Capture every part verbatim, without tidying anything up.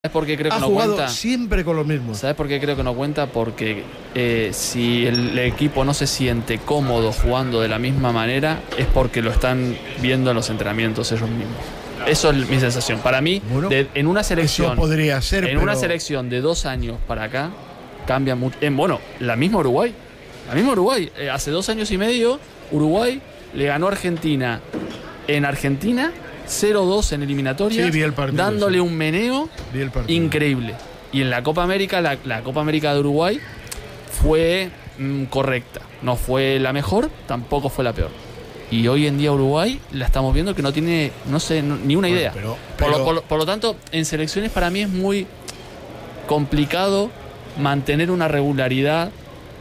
¿Sabes por qué creo que ha no jugado cuenta? Siempre con lo mismo. ¿Sabes por qué creo que no cuenta? Porque eh, si el, el equipo no se siente cómodo jugando de la misma manera, es porque lo están viendo en los entrenamientos ellos mismos. Eso es mi sensación. Para mí, Bueno, de, en una selección, eso podría ser, en pero... una selección de dos años para acá, cambia mucho. En, bueno, la misma Uruguay. La misma Uruguay. Eh, hace dos años y medio, Uruguay le ganó a Argentina en Argentina, cero dos en eliminatorias, sí, vi el partido, dándole sí. un meneo vi el partido. increíble. Y en la Copa América, la, la Copa América de Uruguay fue mm, correcta. No fue la mejor, tampoco fue la peor. Y hoy en día Uruguay la estamos viendo que no tiene, no sé, no, ni una Bueno, idea. pero, Por, pero... lo, por, lo, por lo tanto, en selecciones para mí es muy complicado mantener una regularidad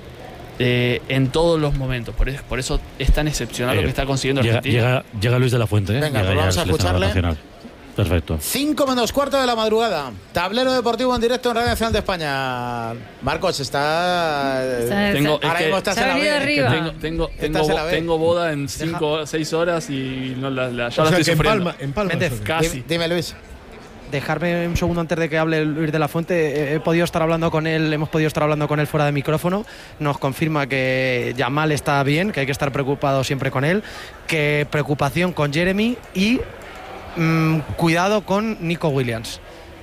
eh, en todos los momentos. Por eso, por eso es tan excepcional eh, lo que está consiguiendo llega, Argentina. Llega, llega Luis de la Fuente, ¿eh? Venga, llega pues vamos a escucharle. Nacional. Perfecto. cinco menos cuarto de la madrugada. Tablero deportivo en directo en Radio Nacional de España. Marcos, está... está tengo, ahora es mismo que estás en la B. arriba. Tengo, tengo, tengo, bo, tengo boda en cinco o seis horas y no la, la, ya o la sea, estoy que sufriendo. En Palma, en Palma Méndez, casi. Dime, dime, Luis. Dejarme un segundo antes de que hable Luis de la Fuente. He podido estar hablando con él, hemos podido estar hablando con él fuera de micrófono. Nos confirma que Yamal está bien, que hay que estar preocupado siempre con él, que preocupación con Jeremy y mmm, cuidado con Nico Williams,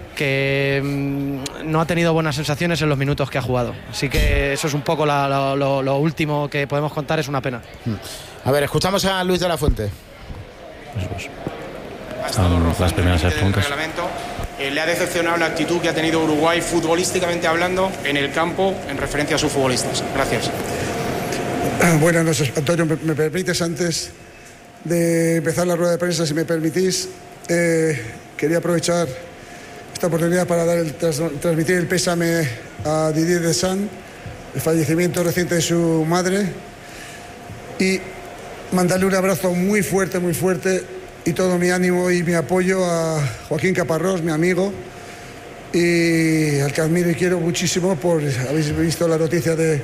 que mmm, no ha tenido buenas sensaciones en los minutos que ha jugado. Así que eso es un poco la, lo, lo, lo último que podemos contar, es una pena. A ver, escuchamos a Luis de la Fuente. Eso es. Están las primeras preguntas. Eh, ¿Le ha decepcionado la actitud que ha tenido Uruguay futbolísticamente hablando en el campo en referencia a sus futbolistas? Gracias. Buenas noches, Antonio. ¿Me, me permites, antes de empezar la rueda de prensa, si me permitís, eh, quería aprovechar esta oportunidad para dar el, tras, transmitir el pésame a Didier Deschamps, el fallecimiento reciente de su madre, y mandarle un abrazo muy fuerte, muy fuerte, y todo mi ánimo y mi apoyo a Joaquín Caparrós, mi amigo, y al que admiro y quiero muchísimo. Por habéis visto la noticia de,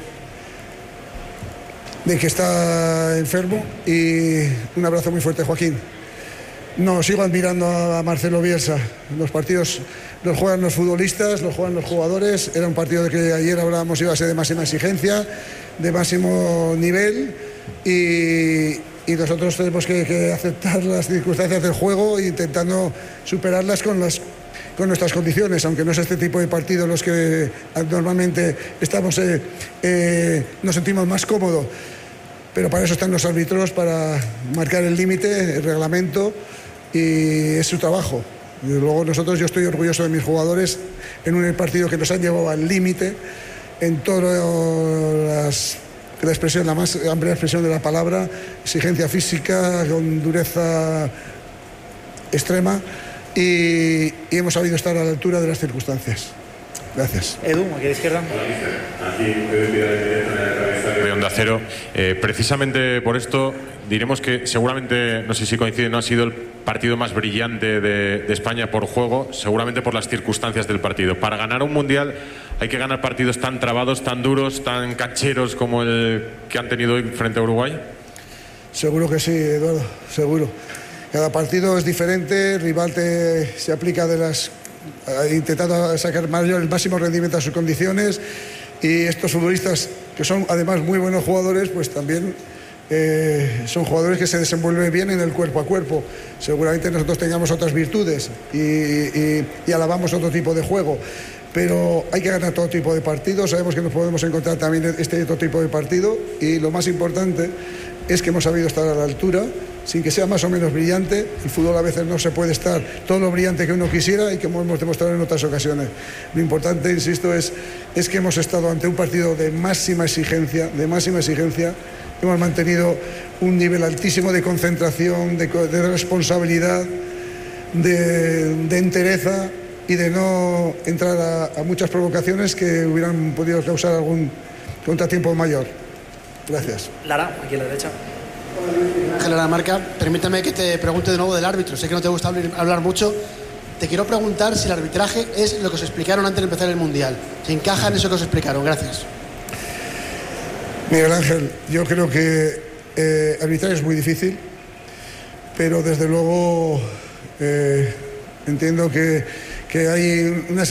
de que está enfermo, y un abrazo muy fuerte, Joaquín. No, sigo admirando a Marcelo Bielsa. Los partidos los juegan los futbolistas, los juegan los jugadores. Era un partido de que ayer hablábamos iba a ser de máxima exigencia, de máximo nivel, y y nosotros tenemos que, que aceptar las circunstancias del juego e intentando superarlas con las con nuestras condiciones, aunque no es este tipo de partidos los que normalmente estamos eh, eh, nos sentimos más cómodos, pero para eso están los árbitros, para marcar el límite, el reglamento, y es su trabajo. Y luego nosotros, yo estoy orgulloso de mis jugadores en un partido que nos han llevado al límite en todas las la expresión, la más amplia expresión de la palabra, exigencia física, con dureza extrema, y, y hemos sabido estar a la altura de las circunstancias. Gracias. Edu, aquí a la izquierda. De Onda Cero. Eh, precisamente por esto diremos que seguramente, no sé si coincide, no ha sido el partido más brillante de, de España por juego, seguramente por las circunstancias del partido. Para ganar un mundial hay que ganar partidos tan trabados, tan duros, tan cancheros como el que han tenido hoy frente a Uruguay. Seguro que sí, Eduardo, seguro. Cada partido es diferente, el rival te, se aplica de las intentando sacar mayor, el máximo rendimiento a sus condiciones, y estos futbolistas, que son además muy buenos jugadores, pues también eh, son jugadores que se desenvuelven bien en el cuerpo a cuerpo. Seguramente nosotros tengamos otras virtudes y, y, y alabamos otro tipo de juego, pero hay que ganar todo tipo de partidos. Sabemos que nos podemos encontrar también este otro tipo de partido, y lo más importante es que hemos sabido estar a la altura, sin que sea más o menos brillante. El fútbol a veces no se puede estar todo lo brillante que uno quisiera, y que hemos demostrado en otras ocasiones. Lo importante, insisto, es, es que hemos estado ante un partido de máxima exigencia, de máxima exigencia. Hemos mantenido un nivel altísimo de concentración, de, de responsabilidad, de, de entereza, y de no entrar a, a muchas provocaciones que hubieran podido causar algún contratiempo mayor. Gracias. Lara, aquí a la derecha. Ángel La Marca, permítame que te pregunte de nuevo del árbitro. Sé que no te gusta hablar mucho. Te quiero preguntar si el arbitraje es lo que os explicaron antes de empezar el Mundial. Si encaja en eso que os explicaron. Gracias. Miguel Ángel, yo creo que eh, arbitrar es muy difícil, pero desde luego eh, entiendo que, que hay una